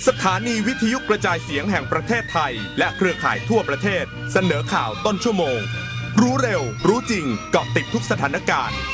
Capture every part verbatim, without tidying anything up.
สถานีวิทยุกระจายเสียงแห่งประเทศไทยและเครือข่ายทั่วประเทศเสนอข่าวต้นชั่วโมงรู้เร็วรู้จริงเกาะติดทุกสถานการณ์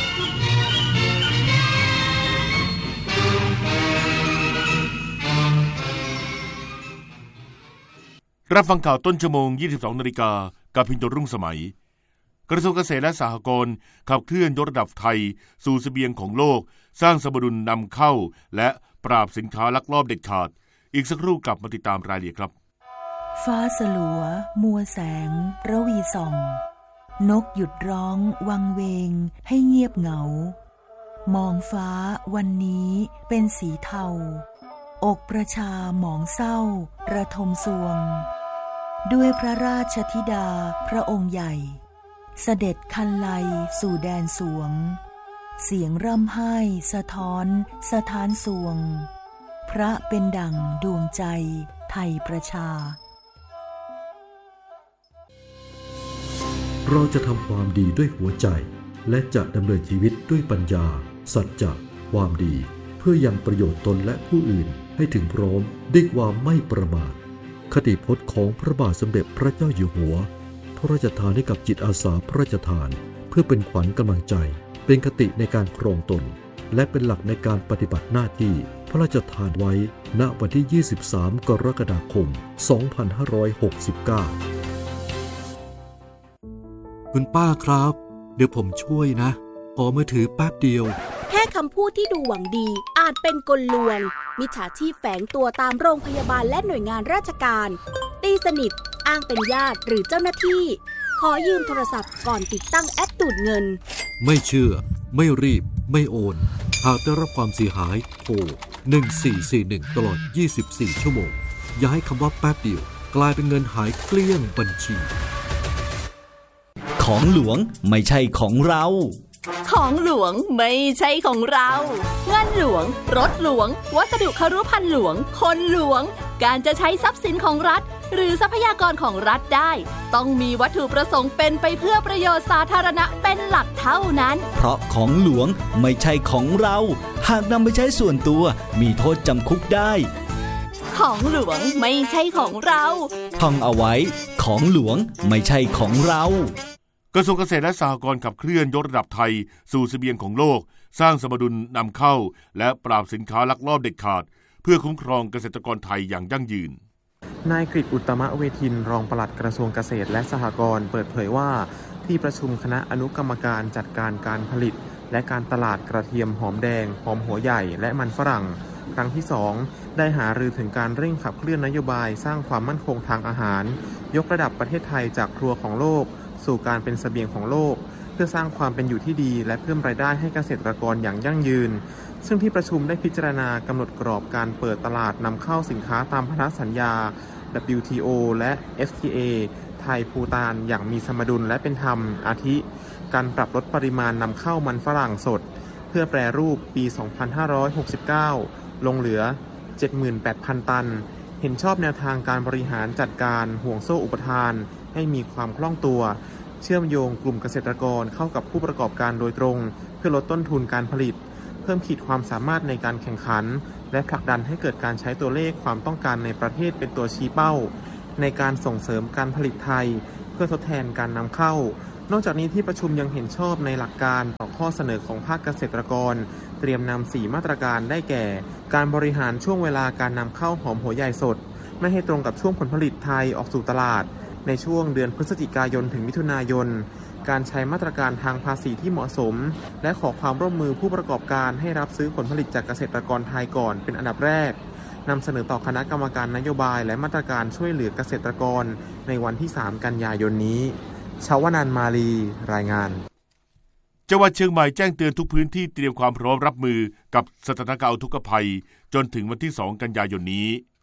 รับฟังข่าวต้นชั่วโมง ยี่สิบสองนาฬิกา กับพินโตรุ่งสมัยกระทรวงเกษตรและสหกรณ์ขับเคลื่อนยกระดับไทยสู่เสบียงของโลกสร้างสมดุลนำเข้าและปราบสินค้าลักลอบเด็ดขาดอีกสักครู่กลับมาติดตามรายละเอียดครับฟ้าสลัวมัวแสงระวีส่องนกหยุดร้องวังเวงให้เงียบเหงามองฟ้าวันนี้เป็นสีเทาอกประชาหมองเศร้าระทมสวงด้วยพระราชธิดาพระองค์ใหญ่เสด็จคันไลสู่แดนสวงเสียงร่ำไห้สะท้อนสะท้านสวงพระเป็นดั่งดวงใจไทยประชาเราจะทำความดีด้วยหัวใจและจะดำเนินชีวิตด้วยปัญญาสัจจะความดีเพื่อยังประโยชน์ตนและผู้อื่นให้ถึงพร้อมด้วยความไม่ประมาทคติพจน์ของพระบาทสมเด็จพระเจ้าอยู่หัวพระราชทานให้กับจิตอาสาพระราชทานเพื่อเป็นขวัญกำลังใจเป็นคติในการครองตนและเป็นหลักในการปฏิบัติหน้าที่พระราชทานไว้ณวันที่ยี่สิบสามกรกฎาคมสองพันห้าร้อยหกสิบเก้าคุณป้าครับเดี๋ยวผมช่วยนะขอมือถือแป๊บเดียวแค่คำพูดที่ดูหวังดีอาจเป็นกลลวงมิจฉาชีพแฝงตัวตามโรงพยาบาลและหน่วยงานราชการตีสนิทอ้างเป็นญาติหรือเจ้าหน้าที่ขอยืมโทรศัพท์ก่อนติดตั้งแอปดูดเงินไม่เชื่อไม่รีบไม่โอนหากได้รับความเสียหายโทรหนึ่งสี่สี่หนึ่งตลอดยี่สิบสี่ชั่วโมงอย่าให้คำว่าแป๊บเดียวกลายเป็นเงินหายเกลี้ยงบัญชีของหลวงไม่ใช่ของเราของหลวงไม่ใช่ของเราเงินหลวงรถหลวงวัสดุคฤภัณฑ์หลวงคนหลวงการจะใช้ทรัพย์สินของรัฐหรือทรัพยากรของรัฐได้ต้องมีวัตถุประสงค์เป็นไปเพื่อประโยชน์สาธารณะเป็นหลักเท่านั้นเพราะของหลวงไม่ใช่ของเราหากนำไปใช้ส่วนตัวมีโทษจำคุกได้ของหลวงไม่ใช่ของเราท่องเอาไว้ของหลวงไม่ใช่ของเรากระทรวงเกษตรและสหกรณ์ขับเคลื่อนยกระดับไทยสู่เสบียงของโลกสร้างสมดุลนำเข้าและปราบสินค้าลักลอบเด็ดขาดเพื่อคุ้มครองเกษตรกรไทยอย่างยั่งยืนนายกฤษ อุตตมเวทินรองปลัดกระทรวงเกษตรและสหกรณ์เปิดเผยว่าที่ประชุมคณะอนุกรรมการจัดการการผลิตและการตลาดกระเทียมหอมแดงหอมหัวใหญ่และมันฝรั่งครั้งที่สองได้หารือถึงการเร่งขับเคลื่อนนโยบายสร้างความมั่นคงทางอาหารยกระดับประเทศไทยจากครัวของโลกสู่การเป็นเสบียงของโลกเพื่อสร้างความเป็นอยู่ที่ดีและเพิ่มรายได้ให้เกษตรกรอย่างยั่งยืนซึ่งที่ประชุมได้พิจารณากำหนดกรอบการเปิดตลาดนำเข้าสินค้าตามพันธสัญญา ดับเบิลยู ที โอ และ เอฟ ที เอ ไทยภูฏานอย่างมีสมดุลและเป็นธรรมอาทิการปรับลดปริมาณนำเข้ามันฝรั่งสดเพื่อแปรรูปปี สองพันห้าร้อยหกสิบเก้า ลงเหลือ เจ็ดหมื่นแปดพัน ตันเห็นชอบแนวทางการบริหารจัดการห่วงโซ่อุปทานให้มีความคล่องตัวเชื่อมโยงกลุ่มเกษตรกรเข้ากับผู้ประกอบการโดยตรงเพื่อลดต้นทุนการผลิตเพิ่มขีดความสามารถในการแข่งขันและผลักดันให้เกิดการใช้ตัวเลขความต้องการในประเทศเป็นตัวชี้เป้าในการส่งเสริมการผลิตไทยเพื่อทดแทนการนำเข้านอกจากนี้ที่ประชุมยังเห็นชอบในหลักการต่อข้อเสนอของภาคเกษตรกรเตรียมนำสี่มาตรการได้แก่การบริหารช่วงเวลาการนำเข้าหอมหัวใหญ่สดไม่ให้ตรงกับช่วงผลผลิตไทยออกสู่ตลาดในช่วงเดือนพฤศจิกายนถึงมิถุนายนการใช้มาตรการทางภาษีที่เหมาะสมและขอความร่วมมือผู้ประกอบการให้รับซื้อผลผลิตจากเกษตรกรไทยก่อนเป็นอันดับแรกนำเสนอต่อคณะกรรมการนโยบายและมาตรการช่วยเหลือเกษตรกรในวันที่สามกันยายนนี้ชวนันท์ มาลีรายงานจังหวัดเชียงใหม่แจ้งเตือนทุกพื้นที่เตรียมความพร้อมรับมือกับสถานการณ์อุทกภัยจนถึงวันที่สองกันยายนนี้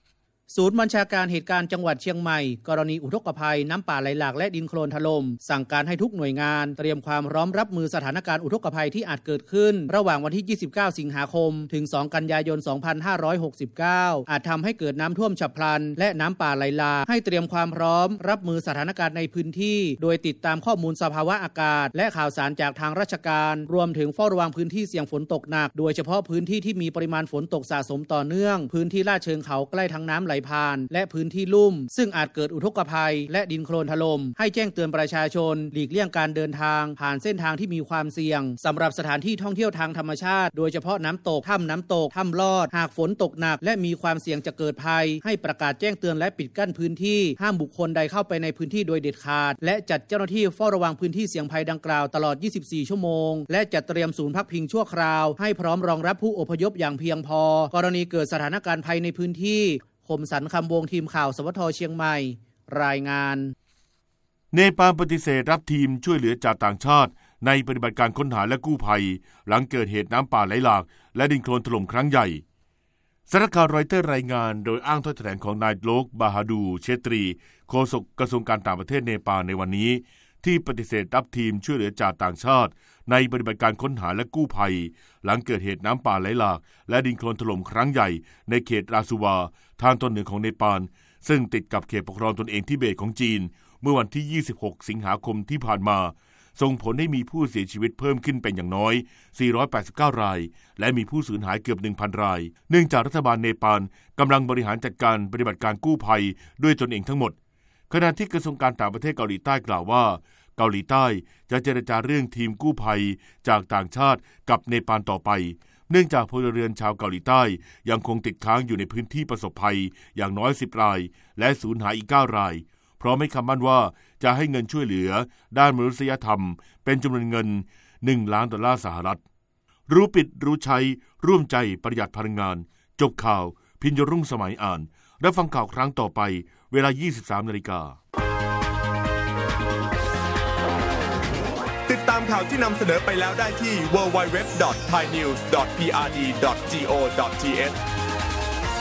ศูนย์บัญชาการเหตุการณ์จังหวัดเชียงใหม่กรณีอุทกภัยน้ำป่าไหลหลากและดินโคลนถล่มสั่งการให้ทุกหน่วยงานเตรียมความพร้อมรับมือสถานการณ์อุทกภัยที่อาจเกิดขึ้นระหว่างวันที่ยี่สิบเก้าสิงหาคมถึงสองกันยายนสองพันห้าร้อยหกสิบเก้าอาจทำให้เกิดน้ำท่วมฉับพลันและน้ำป่าไหลหลากให้เตรียมความพร้อมรับมือสถานการณ์ในพื้นที่โดยติดตามข้อมูลสภาวะอากาศและข่าวสารจากทางราชการรวมถึงเฝ้าระวังพื้นที่เสี่ยงฝนตกหนักโดยเฉพาะพื้นที่ที่มีปริมาณฝนตกสะสมต่อเนื่องพื้นที่ลาดเชิงเขาใกล้ทางน้ำไหลผ่านและพื้นที่ลุ่มซึ่งอาจเกิดอุทกภัยและดินโคลนถล่มให้แจ้งเตือนประชาชนหลีกเลี่ยงการเดินทางผ่านเส้นทางที่มีความเสี่ยงสำหรับสถานที่ท่องเที่ยวทางธรรมชาติโดยเฉพาะน้ำตกถ้ำน้ำตกถ้ำลอดหากฝนตกหนักและมีความเสี่ยงจะเกิดภัยให้ประกาศแจ้งเตือนและปิดกั้นพื้นที่ห้ามบุคคลใดเข้าไปในพื้นที่โดยเด็ดขาดและจัดเจ้าหน้าที่เฝ้าระวังพื้นที่เสี่ยงภัยดังกล่าวตลอดยี่สิบสี่ชั่วโมงและจัดเตรียมศูนย์พักพิงชั่วคราวให้พร้อมรองรับผู้อพยพอย่างเพียงพอกรณีเกิดสถานการณ์ภัยในพื้นที่คมสันต์คำวงทีมข่าวสวทเชียงใหม่รายงานเนปาลปฏิเสธรับทีมช่วยเหลือจากต่างชาติในปฏิบัติการค้นหาและกู้ภัยหลังเกิดเหตุน้ำป่าไหลหลากและดินโคลนถล่มครั้งใหญ่สำนักข่าวรอยเตอร์รายงานโดยอ้างถ้อยแถลงของนายโลกบาฮาดูเชตรีโฆษกกระทรวงการต่างประเทศเนปาลในวันนี้ที่ปฏิเสธรับทีมช่วยเหลือจากต่างชาติในปฏิบัติการค้นหาและกู้ภัยหลังเกิดเหตุน้ำป่าไหลหลากและดินโคลนถล่มครั้งใหญ่ในเขตราซูวาทางตอนเหนือของเนปาลซึ่งติดกับเขตปกครองตนเองทิเบตของจีนเมื่อวันที่ยี่สิบหกสิงหาคมที่ผ่านมาส่งผลให้มีผู้เสียชีวิตเพิ่มขึ้นเป็นอย่างน้อยสี่ร้อยแปดสิบเก้ารายและมีผู้สูญหายเกือบ หนึ่งพัน รายเนื่องจากรัฐบาลเนปาลกำลังบริหารจัดการปฏิบัติการกู้ภัยด้วยตนเองทั้งหมดขณะที่กระทรวงการต่างประเทศเกาหลีใต้กล่าวว่าเกาหลีใต้จะเจรจาเรื่องทีมกู้ภัยจากต่างชาติกับเนปาลต่อไปเนื่องจากพลเรือนชาวเกาหลีใต้ยังคงติดค้างอยู่ในพื้นที่ประสบภัยอย่างน้อยสิบรายและสูญหายอีกเก้ารายพร้อมให้คำมั่นว่าจะให้เงินช่วยเหลือด้านมนุษยธรรมเป็นจำนวนเงินหนึ่งล้านดอลลาร์สหรัฐรู้ปิดรู้ใช้ร่วมใจประหยัดพลังงานจบข่าวพิญญรุ่งสมัยอ่านรับฟังข่าวครั้งต่อไปเวลา ยี่สิบสามนาฬิกาติดตามข่าวที่นำเสนอไปแล้วได้ที่ ดับเบิลยู ดับเบิลยู ดับเบิลยู ดอท ไทยนิวส์ ดอท พี อาร์ ดี ดอท จี โอ ดอท ที เอช